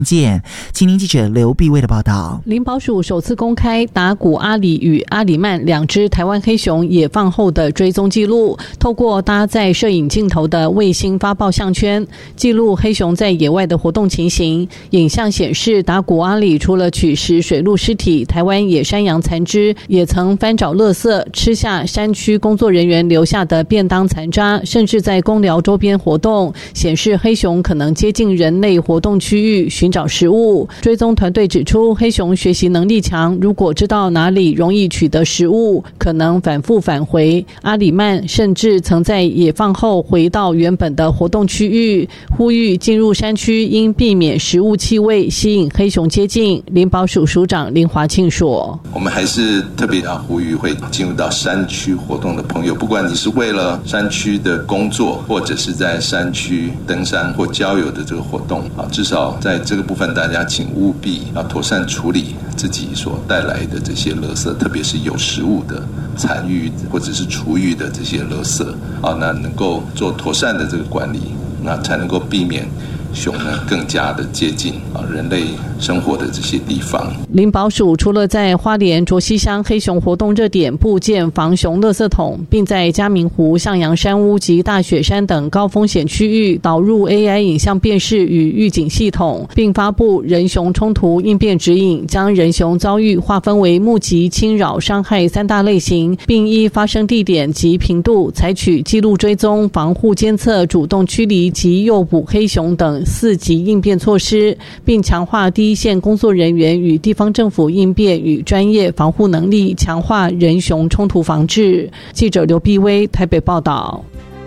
见。青年记者刘碧薇的报道。 林保署首次公开达古阿里与阿里曼两只台湾黑熊野放后的追踪记录，透过搭载摄影镜头的卫星发报项圈，记录黑熊在野外的活动情形。影像显示，达古阿里除了取食水陆尸体、台湾野山羊残肢，也曾翻找垃圾，吃下山区工作人员留下的便当残渣，甚至在公寮周边活动，显示黑熊可能接近人类活动区域寻找食物。追踪团队指出，黑熊学习能力强，如果知道哪里容易取得食物，可能反复返回。阿里曼甚至曾在野放后回到原本的活动区域，呼吁进入山区应避免食物气味吸引黑熊接近。林保署署长林华庆说：“ 我们还是特别要呼吁会进入到山区活动的朋友，不管你是为了山区的工作，或者是在山区登山或郊游的这个活动啊，至少在这个部分，大家请务必要妥善处理自己所带来的这些垃圾，特别是有食物的残余或者是厨余的这些垃圾啊，那能够做妥善的这个管理，那才能够避免熊呢更加的接近人类生活的这些地方。” 林保署除了在花莲卓溪乡黑熊活动热点布建防熊垃圾桶，并在嘉明湖、向阳山屋及大雪山等高风险区域导入 AI 影像辨识与预警系统，并发布人熊冲突应变指引，将人熊遭遇划分为目击、侵扰、伤害三大类型，并依发生地点及频度采取记录追踪、防护监测、主动驱离及诱捕黑熊等4级应变措施，并强化第一线工作人员与地方政府应变与专业防护能力，强化人熊冲突防治。记者刘碧薇台北报道。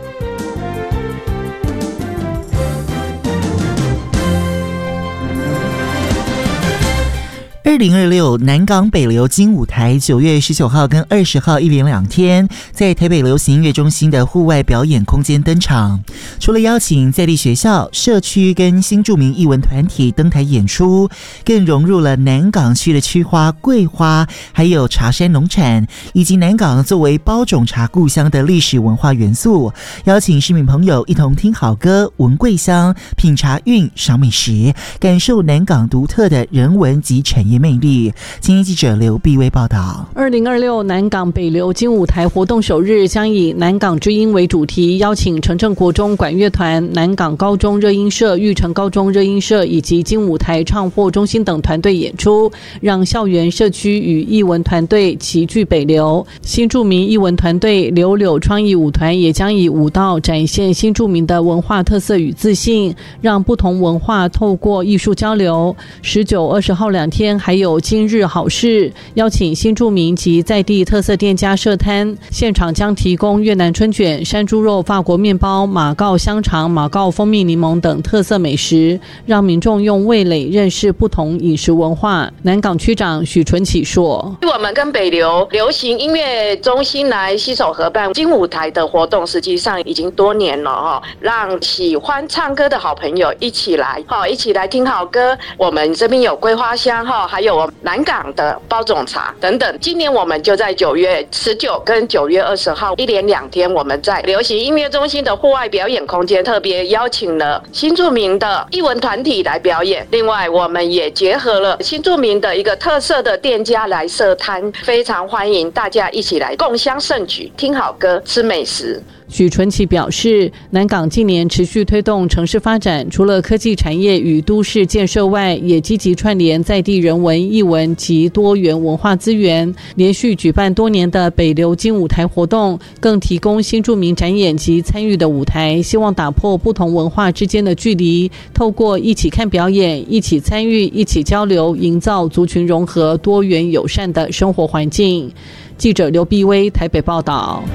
2026南港北流金舞台9月19号跟20号一连2天，在台北流行音乐中心的户外表演空间登场。除了邀请在地学校、社区跟新住民艺文团体登台演出，更融入了南港区的区花、桂花，还有茶山农产，以及南港作为包种茶故乡的历史文化元素。邀请市民朋友一同听好歌、闻桂香、品茶韵、赏美食，感受南港独特的人文及产业魅力。青年记者刘碧薇报道。 2026南港北流金舞台活动首日将以南港之音为主题，邀请城镇国中管乐团、南港高中热音社、玉成高中热音社以及金舞台唱货中心等团队演出，让校园社区与艺文团队齐聚北流。新住民艺文团队柳柳创意舞团也将以舞蹈展现新住民的文化特色与自信，让不同文化透过艺术交流。19、20号2天还有今日好事，邀请新住民及在地特色店家设摊，现场将提供越南春卷、山猪肉、法国面包、马告香肠、马告蜂蜜柠檬等特色美食，让民众用味蕾认识不同饮食文化。南港区长许纯启说：“ 我们跟北流流行音乐中心来携手合办金舞台的活动，实际上已经多年了让喜欢唱歌的好朋友一起来听好歌。我们这边有桂花香还有南港的包种茶等等。今年我们就在9月19跟9月20号一连2天，我们在流行音乐中心的户外表演空间特别邀请了新住民的艺文团体来表演。另外，我们也结合了新住民的一个特色的店家来设摊，非常欢迎大家一起来共襄盛举，听好歌，吃美食。” 许纯启表示，南港近年持续推动城市发展，除了科技产业与都市建设外，也积极串联在地人文、艺文及多元文化资源，连续举办多年的北流金舞台活动，更提供新住民展演及参与的舞台，希望打破不同文化之间的距离，透过一起看表演、一起参与、一起交流，营造族群融合、多元友善的生活环境。记者刘碧薇台北报道。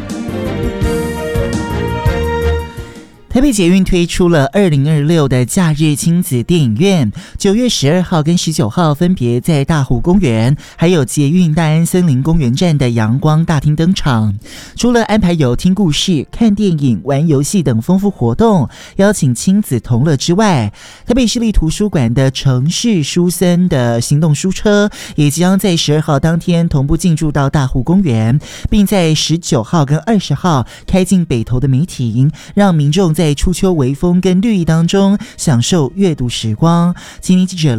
台北捷运推出了2026的假日亲子电影院，9月12号跟19号分别在大湖公园还有捷运大安森林公园站的阳光大厅登场。除了安排有听故事、看电影、玩游戏等丰富活动，邀请亲子同乐之外，台北市立图书馆的城市书森的行动书车也将在12号当天同步进驻到大湖公园，并在19号跟20号开进北投的梅亭，让民众在初秋微风跟绿意当中享受阅读时光。今天记者